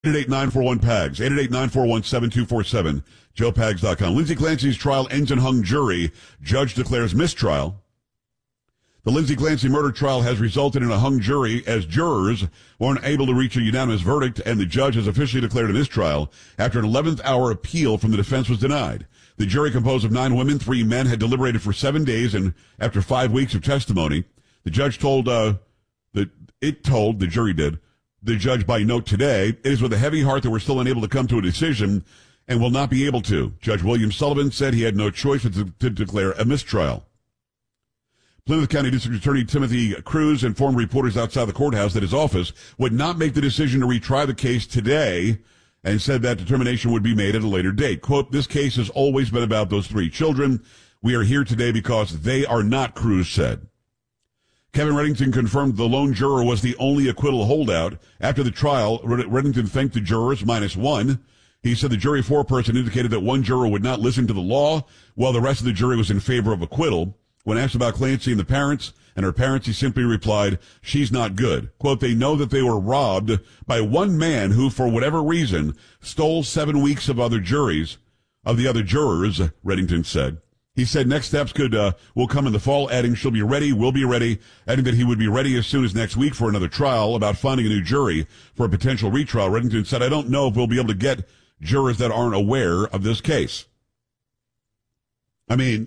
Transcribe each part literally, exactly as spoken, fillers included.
eight eight eight, nine four one, P A G S, eight eight eight, nine four one, seven two four seven, joe pags dot com. Lindsay Clancy's trial ends in hung jury. Judge declares mistrial. The Lindsay Clancy murder trial has resulted in a hung jury as jurors weren't able to reach a unanimous verdict, and the judge has officially declared a mistrial after an eleventh hour appeal from the defense was denied. The jury, composed of nine women, three men, had deliberated for seven days, and after five weeks of testimony, the judge told, uh, that it told, the jury did, the judge by note today, it is with a heavy heart that we're still unable to come to a decision and will not be able to. Judge William Sullivan said he had no choice but to, to declare a mistrial. Plymouth County District Attorney Timothy Cruz informed reporters outside the courthouse that his office would not make the decision to retry the case today and said that determination would be made at a later date. Quote, this case has always been about those three children. We are here today because they are not, Cruz said. Kevin Reddington confirmed the lone juror was the only acquittal holdout. After the trial, Reddington thanked the jurors, minus one. He said the jury foreperson indicated that one juror would not listen to the law, while the rest of the jury was in favor of acquittal. When asked about Clancy and the parents and her parents, he simply replied, she's not good. Quote, they know that they were robbed by one man who, for whatever reason, stole seven weeks of other juries, of the other jurors, Reddington said. He said next steps could, uh, will come in the fall, adding she'll be ready, will be ready, adding that he would be ready as soon as next week for another trial. About finding a new jury for a potential retrial, Reddington said, I don't know if we'll be able to get jurors that aren't aware of this case. I mean,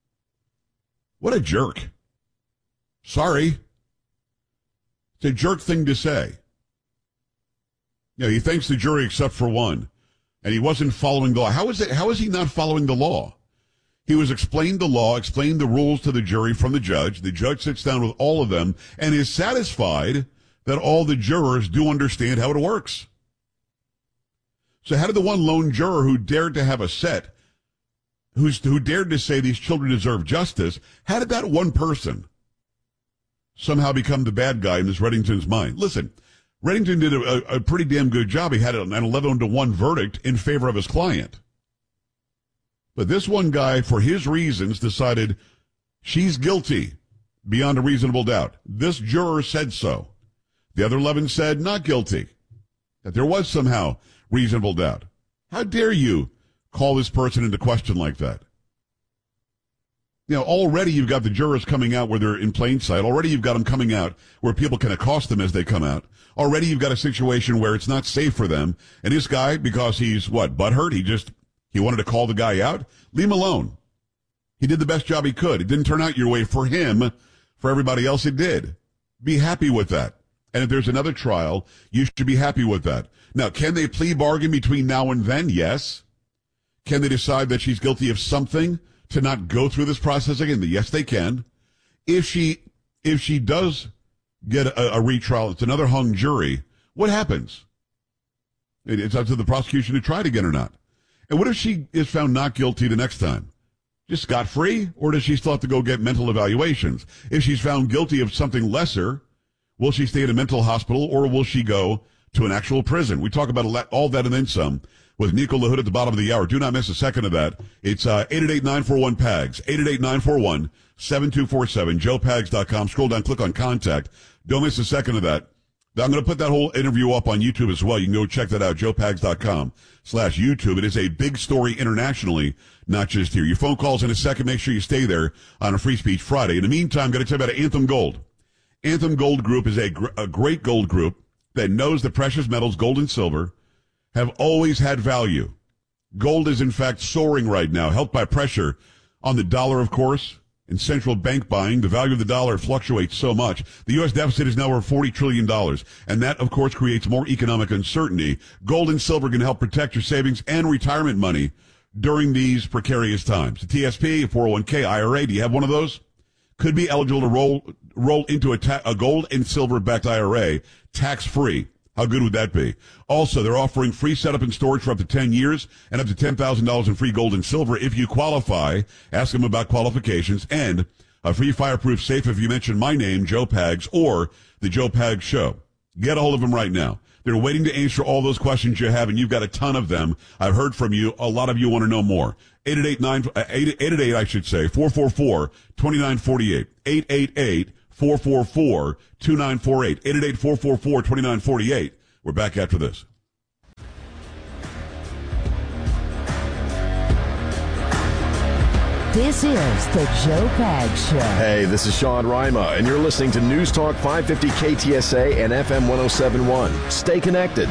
what a jerk. Sorry. It's a jerk thing to say. You know, he thanks the jury except for one. And he wasn't following the law. How is it, how is he not following the law? He was explained the law, explained the rules to the jury from the judge. The judge sits down with all of them and is satisfied that all the jurors do understand how it works. So how did the one lone juror who dared to have a set, who's, who dared to say these children deserve justice, how did that one person somehow become the bad guy in this Reddington's mind? Listen, Reddington did a, a pretty damn good job. He had an eleven to one verdict in favor of his client. But this one guy, for his reasons, decided she's guilty beyond a reasonable doubt. This juror said so. The other eleven said not guilty, that there was somehow reasonable doubt. How dare you call this person into question like that? You know, already you've got the jurors coming out where they're in plain sight. Already you've got them coming out where people can accost them as they come out. Already you've got a situation where it's not safe for them. And this guy, because he's, what, butthurt, he just... He wanted to call the guy out? Leave him alone. He did the best job he could. It didn't turn out your way for him. For everybody else, it did. Be happy with that. And if there's another trial, you should be happy with that. Now, can they plea bargain between now and then? Yes. Can they decide that she's guilty of something to not go through this process again? Yes, they can. If she, if she does get a, a retrial, it's another hung jury, what happens? It, it's up to the prosecution to try it again or not. And what if she is found not guilty the next time? Just scot-free? Or does she still have to go get mental evaluations? If she's found guilty of something lesser, will she stay in a mental hospital or will she go to an actual prison? We talk about all that and then some with Nico LaHood at the bottom of the hour. Do not miss a second of that. It's uh, eight eight eight, nine four one, P A G S, eight eight eight, nine four one, seven two four seven, joe pags dot com. Scroll down, click on contact. Don't miss a second of that. I'm going to put that whole interview up on YouTube as well. You can go check that out, joe pags dot com slash YouTube. It is a big story internationally, not just here. Your phone calls in a second. Make sure you stay there on a Free Speech Friday. In the meantime, I'm going to tell you about Anthem Gold. Anthem Gold Group is a, gr- a great gold group that knows the precious metals, gold and silver, have always had value. Gold is, in fact, soaring right now, helped by pressure on the dollar, of course. In central bank buying, the value of the dollar fluctuates so much. The U S deficit is now over forty trillion dollars, and that, of course, creates more economic uncertainty. Gold and silver can help protect your savings and retirement money during these precarious times. A T S P, a four oh one k, I R A, do you have one of those? Could be eligible to roll roll into a, ta- a gold and silver-backed I R A tax-free. How good would that be? Also, they're offering free setup and storage for up to ten years and up to ten thousand dollars in free gold and silver if you qualify. Ask them about qualifications and a free fireproof safe if you mention my name, Joe Pags, or the Joe Pags Show. Get a hold of them right now. They're waiting to answer all those questions you have, and you've got a ton of them. I've heard from you. A lot of you want to know more. eight eight eight, nine, eight eight eight, I should say, four four four, two nine four eight. eight eight eight, four four four, two nine four eight. eight eight eight, four four four, two nine four eight. We're back after this. This is the Joe Pags Show. Hey, this is Sean Rima, and you're listening to News Talk five fifty K T S A and F M one oh seven point one. Stay connected.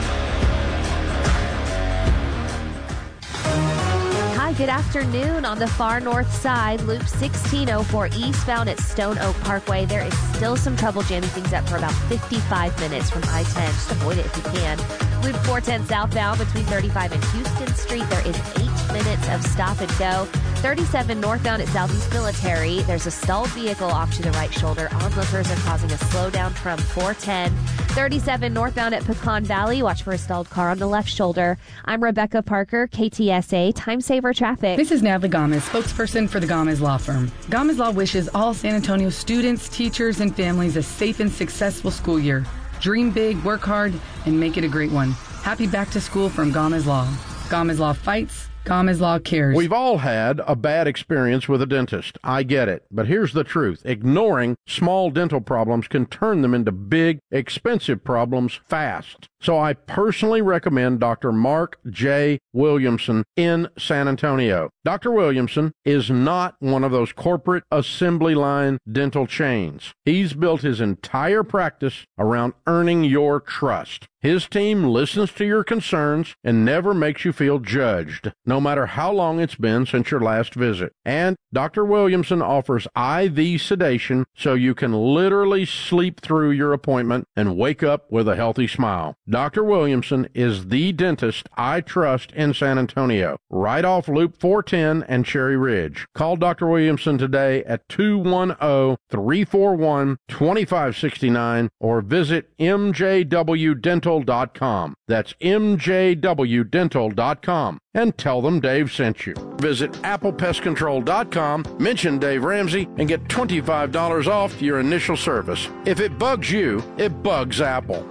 Hi, good afternoon. On the far north side, Loop sixteen oh four eastbound at Stone Oak Parkway. There is still some trouble jamming things up for about fifty-five minutes from I ten. Just avoid it if you can. Loop four ten southbound between thirty-five and Houston Street. There is eight minutes of stop and go. thirty-seven northbound at Southeast Military. There's a stalled vehicle off to the right shoulder. Onlookers are causing a slowdown from four ten. thirty-seven northbound at Pecan Valley. Watch for a stalled car on the left shoulder. I'm Rebecca Parker, K T S A Time Saver Traffic. This is Natalie Gomez, spokesperson for the Gomez Law Firm. Gomez Law wishes all San Antonio students, teachers, and families a safe and successful school year. Dream big, work hard, and make it a great one. Happy back to school from Gomez Law. Gomez Law fights. Gomez Law cares. We've all had a bad experience with a dentist. I get it. But here's the truth. Ignoring small dental problems can turn them into big, expensive problems fast. So I personally recommend Doctor Mark J. Williamson in San Antonio. Doctor Williamson is not one of those corporate assembly line dental chains. He's built his entire practice around earning your trust. His team listens to your concerns and never makes you feel judged, no matter how long it's been since your last visit. And Doctor Williamson offers I V sedation so you can literally sleep through your appointment and wake up with a healthy smile. Doctor Williamson is the dentist I trust in San Antonio, right off Loop four ten and Cherry Ridge. Call Doctor Williamson today at two one zero, three four one, two five six nine or visit m j w dental dot com. That's m j w dental dot com. And tell them Dave sent you. Visit apple pest control dot com, mention Dave Ramsey, and get twenty-five dollars off your initial service. If it bugs you, it bugs Apple.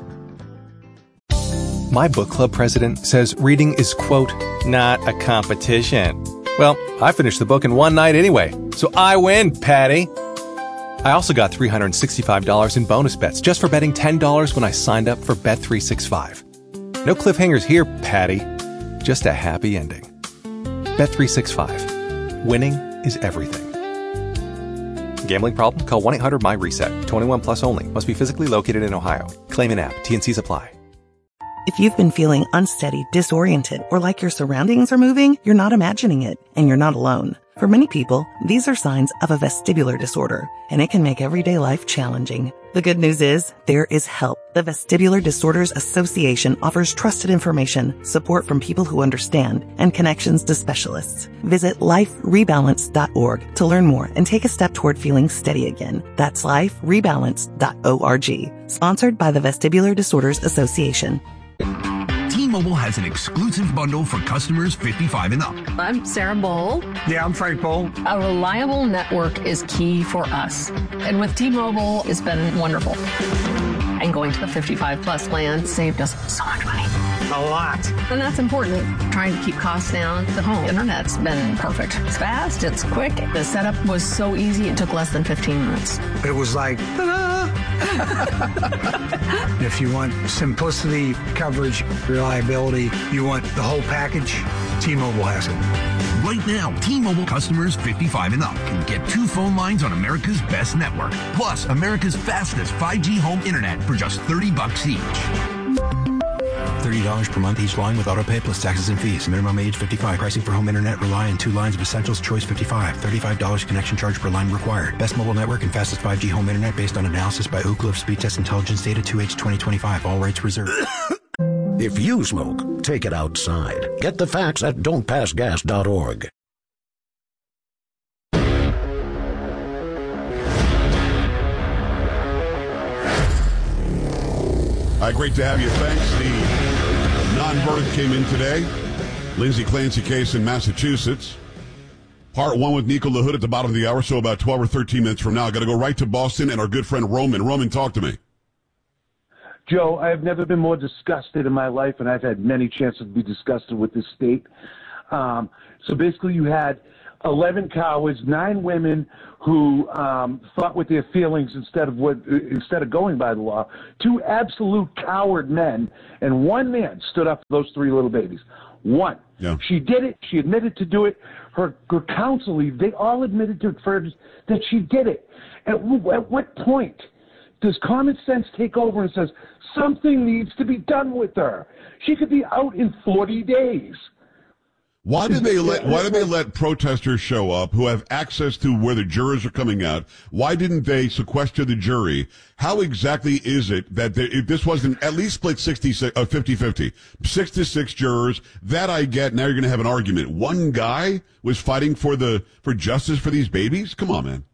My book club president says reading is, quote, not a competition. Well, I finished the book in one night anyway, so I win, Patty. I also got three hundred sixty-five dollars in bonus bets just for betting ten dollars when I signed up for Bet three sixty-five. No cliffhangers here, Patty. Just a happy ending. Bet three sixty-five. Winning is everything. Gambling problem? Call one eight hundred M Y RESET. twenty-one plus only. Must be physically located in Ohio. Claim an app. T and C's apply. If you've been feeling unsteady, disoriented, or like your surroundings are moving, you're not imagining it, and you're not alone. For many people, these are signs of a vestibular disorder, and it can make everyday life challenging. The good news is, there is help. The Vestibular Disorders Association offers trusted information, support from people who understand, and connections to specialists. Visit life rebalance dot org to learn more and take a step toward feeling steady again. That's life rebalance dot org. Sponsored by the Vestibular Disorders Association. T-Mobile has an exclusive bundle for customers fifty-five and up. I'm Sarah Bowl. Yeah, I'm Frank Bowl. A reliable network is key for us. And with T-Mobile, it's been wonderful. And going to the fifty-five plus plan saved us so much money. A lot. And that's important. Trying to keep costs down. The home internet's been perfect. It's fast, it's quick. The setup was so easy, it took less than fifteen minutes. It was like, ta-da! If you want simplicity, coverage, reliability, you want the whole package, T-Mobile has it. Right now, T-Mobile customers fifty-five and up can get two phone lines on America's best network, plus America's fastest five G home internet for just thirty bucks each. thirty dollars per month each line with autopay plus taxes and fees. Minimum age fifty-five. Pricing for home internet rely on two lines of Essentials Choice fifty-five. thirty-five dollars connection charge per line required. Best mobile network and fastest five G home internet based on analysis by Ookla of Speed Test Intelligence Data two H twenty twenty-five. All rights reserved. If you smoke, take it outside. Get the facts at don't pass gas dot org. All right, great to have you. Thanks. The non-verdict came in today. Lindsay Clancy case in Massachusetts. Part one with Nico LaHood at the bottom of the hour, so about twelve or thirteen minutes from now. Got to go right to Boston and our good friend Roman. Roman, talk to me. Joe, I have never been more disgusted in my life, and I've had many chances to be disgusted with this state. Um, so basically you had eleven cowards, nine women who um, thought with their feelings instead of what instead of going by the law, two absolute coward men, and one man stood up for those three little babies. One. Yeah. She did it. She admitted to do it. Her, her counsel, they all admitted to it first that she did it. At, at what point does common sense take over and says something needs to be done with her? She could be out in forty days. Why did they let Why did they let protesters show up who have access to where the jurors are coming out? Why didn't they sequester the jury? How exactly is it that they, if this wasn't at least split sixty, uh, fifty-fifty, six to six jurors? That I get. Now you're going to have an argument. One guy was fighting for the for justice for these babies. Come on, man.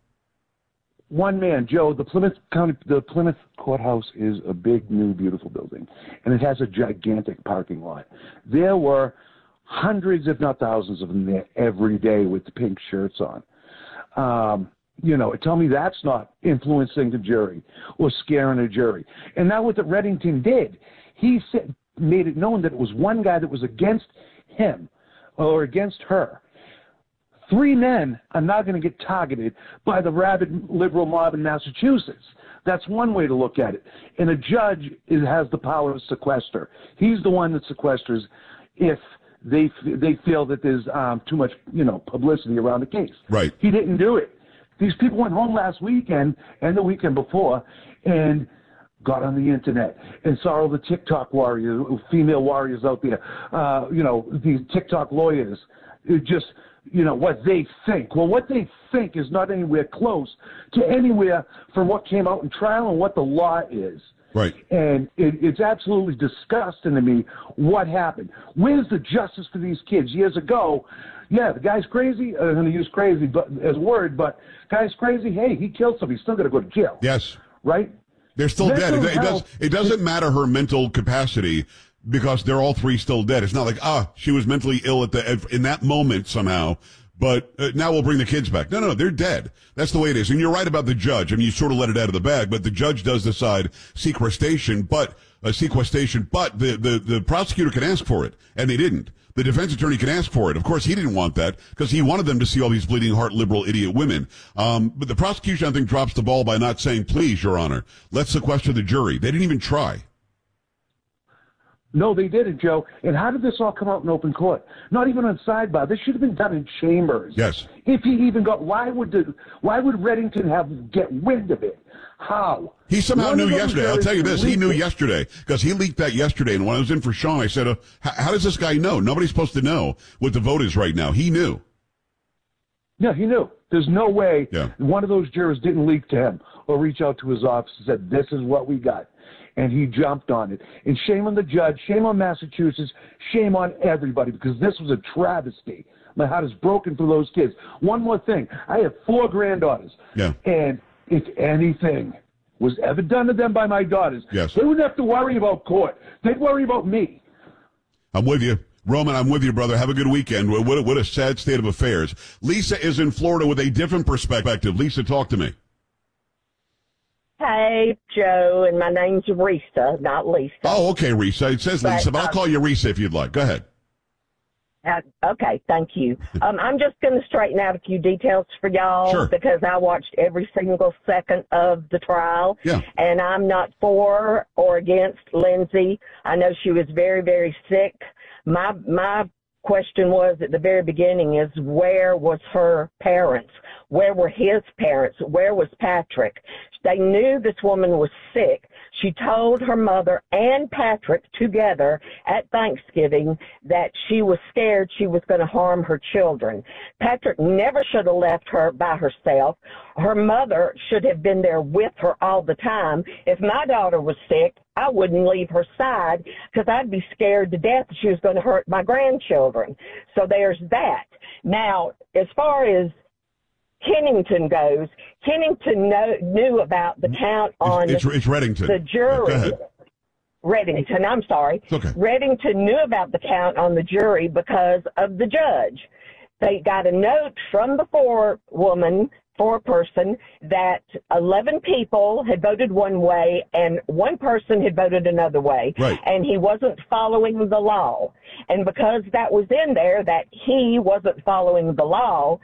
One man, Joe. The Plymouth County, the Plymouth Courthouse is a big, new, beautiful building, and it has a gigantic parking lot. There were hundreds, if not thousands, of them there every day with the pink shirts on. Um, you know, tell me that's not influencing the jury or scaring a jury. And now what that Reddington did, he said, made it known that it was one guy that was against him or against her. Three men are not going to get targeted by the rabid liberal mob in Massachusetts. That's one way to look at it. And a judge is, has the power to sequester. He's the one that sequesters if they they feel that there's um, too much, you know, publicity around the case. Right. He didn't do it. These people went home last weekend and the weekend before and got on the internet and saw all the TikTok warriors, female warriors out there, uh, you know, these TikTok lawyers, it just, you know, what they think. Well, what they think is not anywhere close to anywhere from what came out in trial and what the law is. Right. And it, it's absolutely disgusting to me what happened. Where's the justice for these kids? Years ago, yeah, the guy's crazy. I'm going to use crazy but, as a word, but guy's crazy. Hey, he killed somebody. He's still going to go to jail. Yes. Right? They're still Mental dead. It, it, health- does, it doesn't matter her mental capacity because they're all three still dead. It's not like, ah, she was mentally ill at the in that moment somehow. But uh, now we'll bring the kids back. No, no, no, they're dead. That's the way it is. And you're right about the judge. I mean, you sort of let it out of the bag, but the judge does decide sequestration, but uh, sequestration, but the, the, the prosecutor can ask for it, and they didn't. The defense attorney can ask for it. Of course, he didn't want that because he wanted them to see all these bleeding heart liberal idiot women. Um, but the prosecution, I think, drops the ball by not saying, please, Your Honor, let's sequester the jury. They didn't even try. No, they didn't, Joe. And how did this all come out in open court? Not even on sidebar. This should have been done in chambers. Yes. If he even got, why would the, why would Reddington have get wind of it? How? He somehow One knew of those yesterday. I'll guys tell you this. He leaked knew it. yesterday because he leaked that yesterday. And when I was in for Sean, I said, uh, how does this guy know? Nobody's supposed to know what the vote is right now. He knew. Yeah, he knew. There's no way Yeah. one of those jurors didn't leak to him or reach out to his office and said, this is what we got. And he jumped on it. And shame on the judge, shame on Massachusetts, shame on everybody, because this was a travesty. My heart is broken for those kids. One more thing. I have four granddaughters. Yeah. And if anything was ever done to them by my daughters, Yes. they wouldn't have to worry about court. They'd worry about me. I'm with you. Roman, I'm with you, brother. Have a good weekend. What a, what a sad state of affairs. Lisa is in Florida with a different perspective. Lisa, talk to me. Hey, Joe, and my name's Risa, not Lisa. Oh, okay, Risa. It says But, Lisa, but I'll um, call you Risa if you'd like. Go ahead. Uh, okay, thank you. Um, I'm just going to straighten out a few details for y'all Sure. because I watched every single second of the trial. Yeah. And I'm not for or against Lindsay. I know she was very, very sick. My my question was at the very beginning is where was her parents? Where were his parents? Where was Patrick? They knew this woman was sick. She told her mother and Patrick together at Thanksgiving that she was scared she was going to harm her children. Patrick never should have left her by herself. Her mother should have been there with her all the time. If my daughter was sick, I wouldn't leave her side because I'd be scared to death that she was going to hurt my grandchildren. So there's that. Now, as far as Kennington goes, Kennington know, knew about the count on It's, it's Reddington. the jury. Go ahead. Reddington, I'm sorry. It's okay. Reddington knew about the count on the jury because of the judge. They got a note from the forewoman, foreperson, that eleven people had voted one way and one person had voted another way. Right. And he wasn't following the law. And because that was in there, that he wasn't following the law,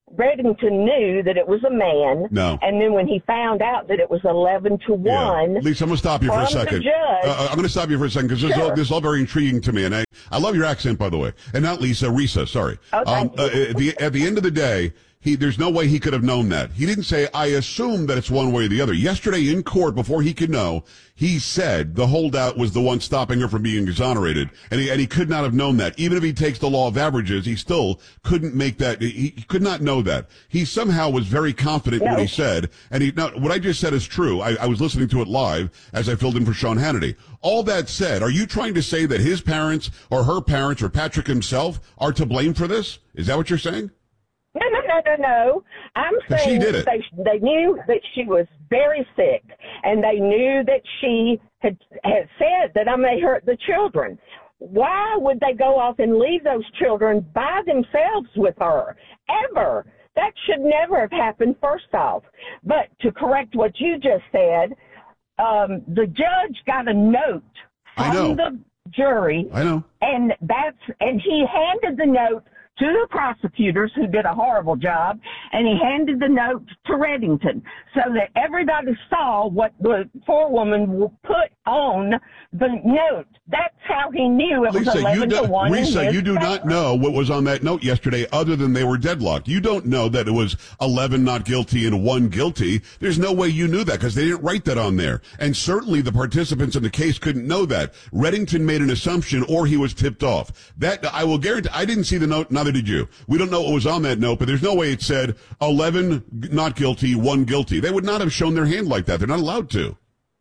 Reddington knew that it was a man. No. And then when he found out that it was eleven to one. Yeah. Lisa, I'm going to stop you for a second. Judge, uh, I'm going to stop you for a second because sure. this, this is all very intriguing to me. And I, I love your accent, by the way. And not Lisa, Risa, sorry. Oh, um, uh, at, the, at the end of the day, He, there's no way he could have known that. He didn't say, I assume that it's one way or the other. Yesterday in court, before he could know, he said the holdout was the one stopping her from being exonerated. And he, and he could not have known that. Even if he takes the law of averages, he still couldn't make that. He, he could not know that. He somehow was very confident no. in what he said. And he, now, what I just said is true. I, I was listening to it live as I filled in for Sean Hannity. All that said, are you trying to say that his parents or her parents or Patrick himself are to blame for this? Is that what you're saying? No, no, no, no, no. I'm saying she did it. They, they knew that she was very sick, and they knew that she had, had said that I may hurt the children. Why would they go off and leave those children by themselves with her? Ever. That should never have happened, first off. But to correct what you just said, um, the judge got a note from the jury. I know. And that's and he handed the note to the prosecutors, who did a horrible job, and he handed the note to Reddington so that everybody saw what the forewoman put on the note. That's how he knew it Lisa, was eleven you do, to one. Lisa, you do favor. not know what was on that note yesterday other than they were deadlocked. You don't know that it was eleven not guilty and one guilty. There's no way you knew that because they didn't write that on there. And certainly the participants in the case couldn't know that. Reddington made an assumption or he was tipped off. That, I will guarantee, I didn't see the note, neither did you. We don't know what was on that note, but there's no way it said eleven not guilty, one guilty. They would not have shown their hand like that. They're not allowed to.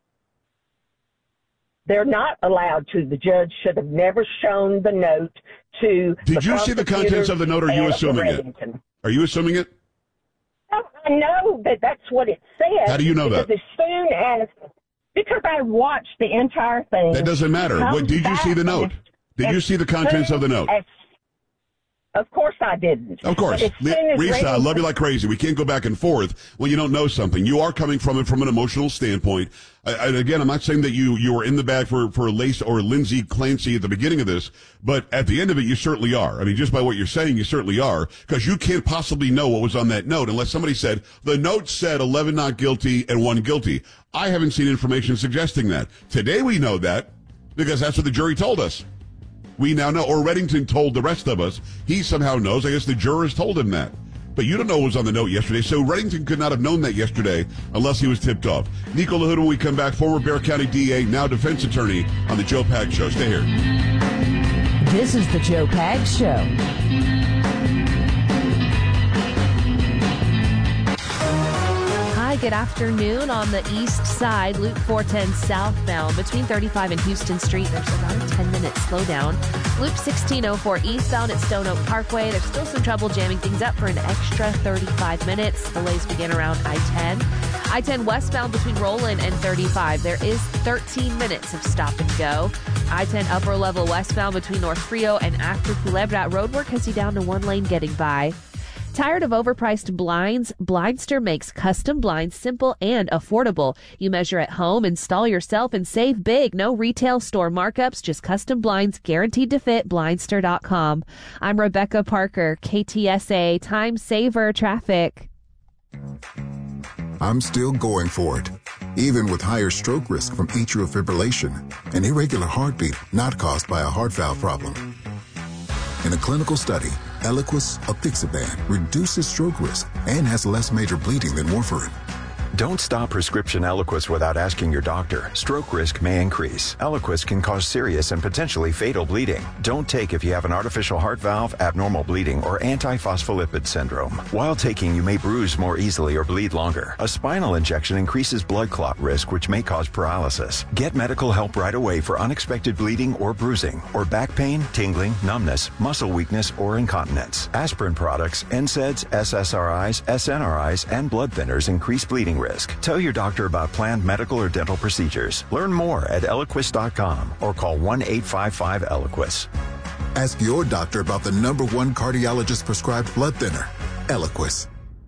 They're not allowed to. The judge should have never shown the note to Did the you see the contents of the note, or are you assuming it? Are you assuming it? I know that that's what it said. How do you know because that? As soon as, because I watched the entire thing. That doesn't matter. What, did you see the note? Did you see the contents of the note? As, Of course I didn't. Of course. Risa, I love you like crazy. We can't go back and forth when you don't know something. You are coming from it from an emotional standpoint. I, and again, I'm not saying that you, you were in the bag for, for Lace or Lindsay Clancy at the beginning of this, but at the end of it, you certainly are. I mean, just by what you're saying, you certainly are, because you can't possibly know what was on that note unless somebody said, the note said eleven not guilty and one guilty. I haven't seen information suggesting that. Today we know that because that's what the jury told us. We now know, or Reddington told the rest of us. He somehow knows. I guess the jurors told him that. But you don't know what was on the note yesterday, so Reddington could not have known that yesterday unless he was tipped off. Nico LaHood, when we come back, former Bexar County D A, now defense attorney on the Joe Pags Show. Stay here. This is the Joe Pags Show. Good afternoon. On the east side, Loop four ten southbound between thirty-five and Houston Street, there's about a ten minute slowdown. Loop sixteen oh four eastbound at Stone Oak Parkway, there's still some trouble jamming things up for an extra thirty-five minutes. Delays begin around I ten. I ten westbound between Roland and thirty-five, there is thirteen minutes of stop and go. I ten upper level westbound between North Frio and after Culebra, roadwork has you down to one lane getting by. Tired of overpriced blinds? Blindster makes custom blinds simple and affordable. You measure at home, install yourself, and save big. No retail store markups, just custom blinds guaranteed to fit. Blindster dot com. I'm Rebecca Parker, K T S A Time Saver Traffic. I'm still going for it, even with higher stroke risk from atrial fibrillation, an irregular heartbeat not caused by a heart valve problem. In a clinical study, Eliquis apixaban reduces stroke risk and has less major bleeding than warfarin. Don't stop prescription Eliquis without asking your doctor. Stroke risk may increase. Eliquis can cause serious and potentially fatal bleeding. Don't take if you have an artificial heart valve, abnormal bleeding, or antiphospholipid syndrome. While taking, you may bruise more easily or bleed longer. A spinal injection increases blood clot risk, which may cause paralysis. Get medical help right away for unexpected bleeding or bruising, or back pain, tingling, numbness, muscle weakness, or incontinence. Aspirin products, N SAIDs, S S R Is, S N R Is, and blood thinners increase bleeding risk. Tell your doctor about planned medical or dental procedures. Learn more at Eliquis dot com or call one eight five five Eliquis. Ask your doctor about the number one cardiologist prescribed blood thinner, Eliquis.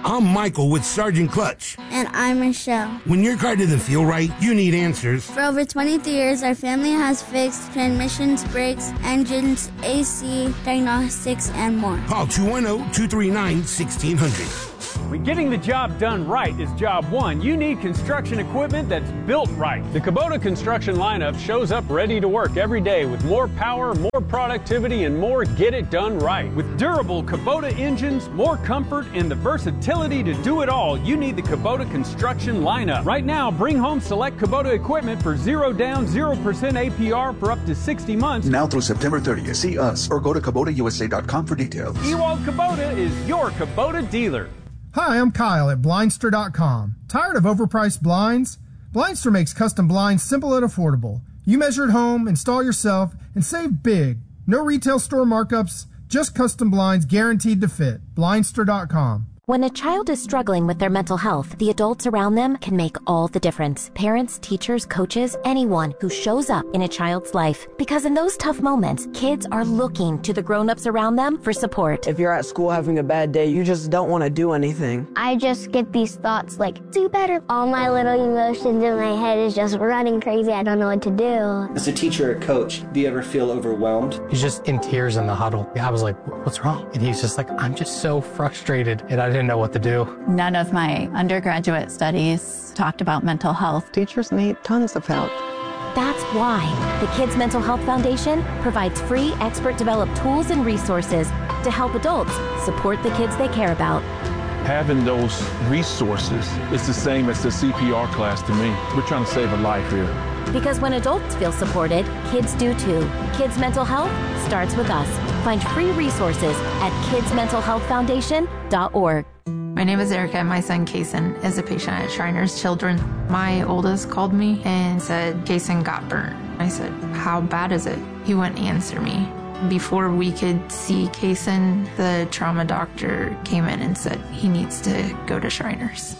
I'm Michael with Sergeant Clutch. And I'm Michelle. When your car doesn't feel right, you need answers. For over twenty-three years, our family has fixed transmissions, brakes, engines, A C, diagnostics, and more. Call two one zero, two three nine, one six zero zero. When getting the job done right is job one, you need construction equipment that's built right. The Kubota construction lineup shows up ready to work every day with more power, more productivity, and more get it done right. With durable Kubota engines, more comfort, and the versatility to do it all, you need the Kubota construction lineup. Right now, bring home select Kubota equipment for zero down, zero percent A P R for up to sixty months. Now through September thirtieth. See us or go to Kubota U S A dot com for details. Ewald Kubota is your Kubota dealer. Hi, I'm Kyle at Blindster dot com. Tired of overpriced blinds? Blindster makes custom blinds simple and affordable. You measure at home, install yourself, and save big. No retail store markups, just custom blinds guaranteed to fit. Blindster dot com. When a child is struggling with their mental health, the adults around them can make all the difference. Parents, teachers, coaches, anyone who shows up in a child's life. Because in those tough moments, kids are looking to the grown-ups around them for support. If you're at school having a bad day, you just don't want to do anything. I just get these thoughts like, do better. All my little emotions in my head is just running crazy. I don't know what to do. As a teacher or coach, do you ever feel overwhelmed? He's just in tears in the huddle. I was like, what's wrong? And he's just like, I'm just so frustrated. And I didn't know what to do. None of my undergraduate studies talked about mental health. Teachers need tons of help. That's why the Kids Mental Health Foundation provides free expert-developed tools and resources to help adults support the kids they care about. Having those resources is the same as the C P R class to me. We're trying to save a life here. Because when adults feel supported, kids do too. Kids Mental Health starts with us. Find free resources at kids mental health foundation dot org. My name is Erica and my son Kaysen is a patient at Shriners Children. My oldest called me and said Kaysen got burnt. I said, how bad is it? He wouldn't answer me. Before we could see Kaysen, the trauma doctor came in and said he needs to go to Shriners.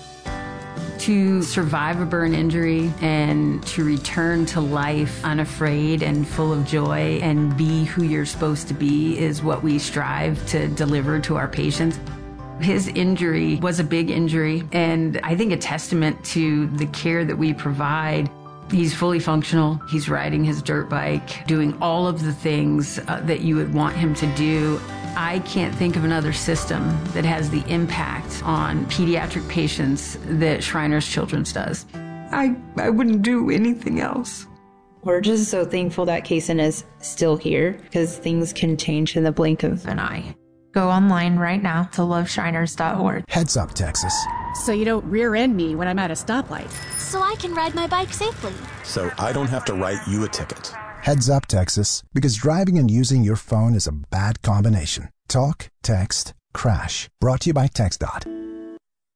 To survive a burn injury and to return to life unafraid and full of joy and be who you're supposed to be is what we strive to deliver to our patients. His injury was a big injury, and I think a testament to the care that we provide. He's fully functional. He's riding his dirt bike, doing all of the things uh, that you would want him to do. I can't think of another system that has the impact on pediatric patients that Shriners Children's does. I, I wouldn't do anything else. We're just so thankful that Kaysen is still here because things can change in the blink of an eye. Go online right now to love shriners dot org. Heads Up, Texas. So you don't rear end me when I'm at a stoplight. So I can ride my bike safely. So I don't have to write you a ticket. Heads Up, Texas, because driving and using your phone is a bad combination. Talk, text, crash. Brought to you by TxDOT.